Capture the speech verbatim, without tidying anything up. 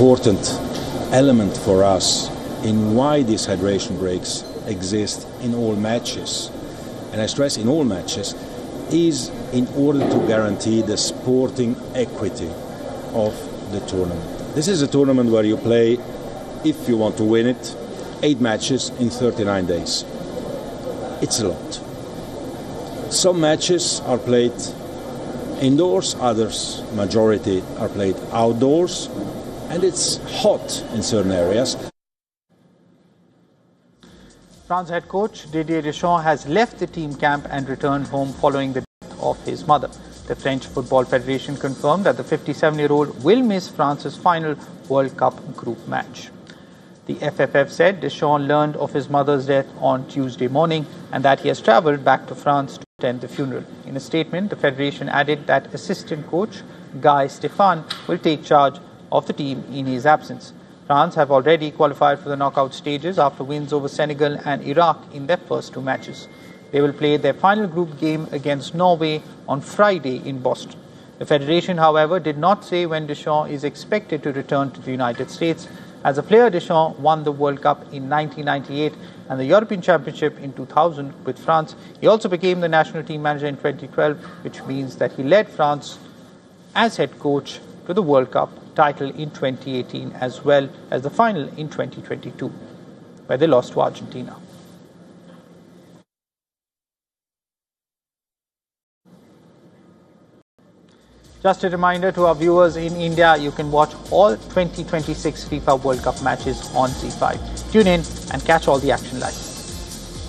important element for us in why these hydration breaks exist in all matches, and I stress in all matches, is in order to guarantee the sporting equity of the tournament. This is a tournament where you play, if you want to win it, eight matches in thirty-nine days. It's a lot. Some matches are played indoors, others, majority, are played outdoors, and it's hot in certain areas. France head coach Didier Deschamps has left the team camp and returned home following the death of his mother. The French Football Federation confirmed that the fifty-seven-year-old will miss France's final World Cup group match. The F F F said Deschamps learned of his mother's death on Tuesday morning and that he has travelled back to France to attend the funeral. In a statement, the Federation added that assistant coach Guy Stéphane will take charge of the team in his absence. France have already qualified for the knockout stages after wins over Senegal and Iraq in their first two matches. They will play their final group game against Norway on Friday in Boston. The Federation, however, did not say when Deschamps is expected to return to the United States. As a player, Deschamps won the World Cup in nineteen ninety-eight and the European Championship in two thousand with France. He also became the national team manager in twenty twelve, which means that he led France as head coach to the World Cup title in twenty eighteen as well as the final in twenty twenty-two, where they lost to Argentina. Just a reminder to our viewers in India, you can watch all twenty twenty-six FIFA World Cup matches on Z five. Tune in and catch all the action live.